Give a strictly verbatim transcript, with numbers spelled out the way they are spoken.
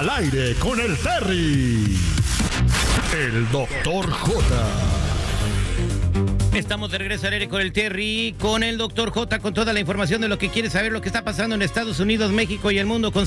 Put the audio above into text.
Al aire con el Terry. El doctor J. Estamos de regreso al aire con el Terry, con el doctor J, con toda la información de lo que quiere saber, lo que está pasando en Estados Unidos, México y el mundo. Con